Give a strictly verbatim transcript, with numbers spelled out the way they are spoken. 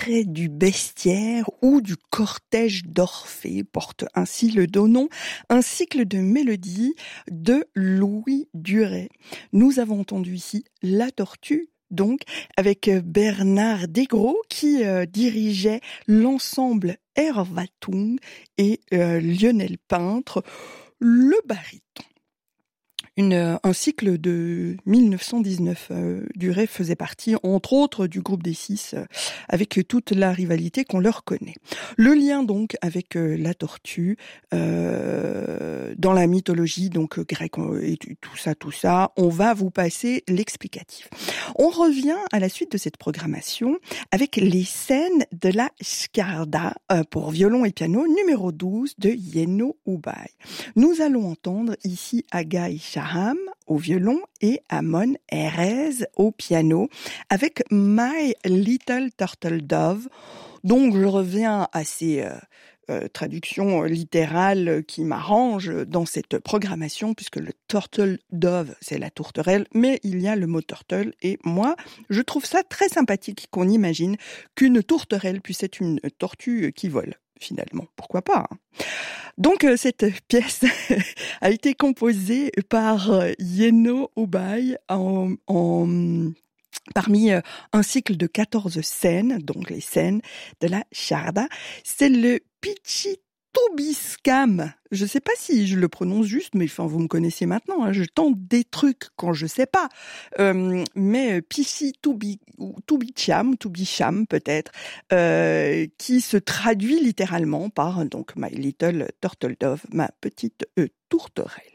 extrait du bestiaire ou du cortège d'Orphée, porte ainsi le nom, un cycle de mélodies de Louis Duret. Nous avons entendu ici La Tortue, donc, avec Bernard Desgros qui euh, dirigeait l'ensemble Erwartung et euh, Lionel Peintre, le baryton. Une, un cycle de mille neuf cent dix-neuf. Euh, Duret faisait partie, entre autres, du groupe des Six, euh, avec toute la rivalité qu'on leur connaît. Le lien donc avec euh, la tortue, euh, dans la mythologie donc grecque et tout ça, tout ça, on va vous passer l'explicatif. On revient à la suite de cette programmation avec les scènes de la Skarda euh, pour violon et piano numéro douze de Jenő Ubay. Nous allons entendre ici Agai Shaham au violon et Amon Erez au piano avec My Little Turtle Dove. Donc je reviens à ces euh, euh, traductions littérales qui m'arrangent dans cette programmation puisque le Turtle Dove c'est la tourterelle, mais il y a le mot turtle et moi je trouve ça très sympathique qu'on imagine qu'une tourterelle puisse être une tortue qui vole. Finalement, pourquoi pas hein. Donc cette pièce a été composée par Jenő Ubay en, en parmi un cycle de quatorze scènes, donc les scènes de la Skarda. C'est le Pichitubiskam. Je sais pas si je le prononce juste, mais enfin vous me connaissez maintenant. Hein, je tente des trucs quand je sais pas. Euh, mais Pichitubicham, Tubicham peut-être, euh, qui se traduit littéralement par donc My Little Turtle Dove, ma petite euh, tourterelle.